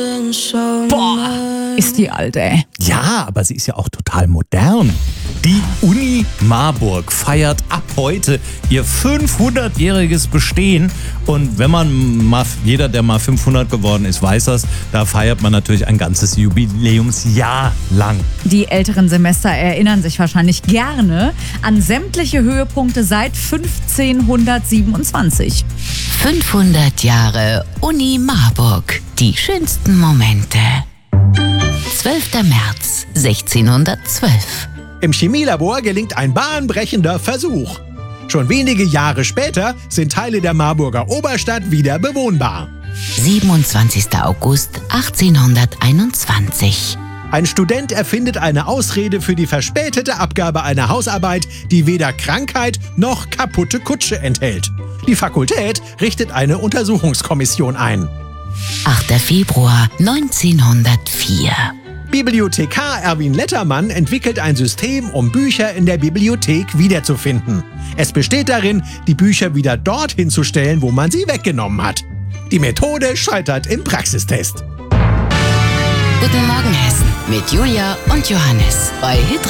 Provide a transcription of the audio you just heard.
Boah, ist die alt, ey. Ja, aber sie ist ja auch total modern. Die Uni Marburg feiert ab heute ihr 500-jähriges Bestehen. Und wenn man mal, jeder, der mal 500 geworden ist, weiß das, da feiert man natürlich ein ganzes Jubiläumsjahr lang. Die älteren Semester erinnern sich wahrscheinlich gerne an sämtliche Höhepunkte seit 1527. 500 Jahre Uni Marburg. Die schönsten Momente. 12. März 1612. Im Chemielabor gelingt ein bahnbrechender Versuch. Schon wenige Jahre später sind Teile der Marburger Oberstadt wieder bewohnbar. 27. August 1821. Ein Student erfindet eine Ausrede für die verspätete Abgabe einer Hausarbeit, die weder Krankheit noch kaputte Kutsche enthält. Die Fakultät richtet eine Untersuchungskommission ein. 8. Februar 1904. Bibliothekar Erwin Lettermann entwickelt ein System, um Bücher in der Bibliothek wiederzufinden. Es besteht darin, die Bücher wieder dorthin zu stellen, wo man sie weggenommen hat. Die Methode scheitert im Praxistest. Guten Morgen Hessen mit Julia und Johannes bei Hit